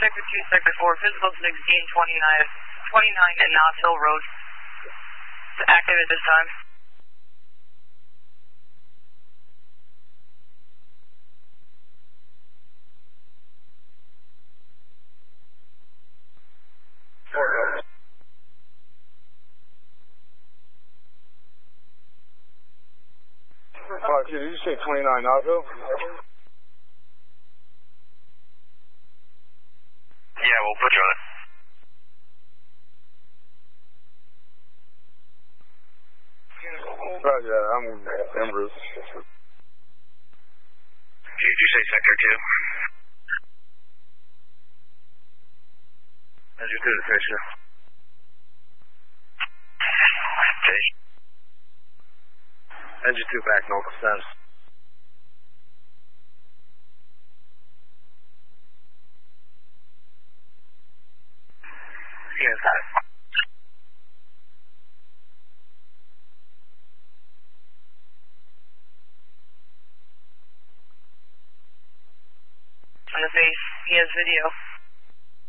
Sector 2, Sector 4, physical 1629 and Knobs Hill Road. It's active at this time. Did you say 29 Knoxville? Yeah, we'll put you on it. Roger, I'm Ambrose. Did you say Sector 2? As you do the picture. Okay. Engine 2 back, local status. Scan status. On the base, he has video.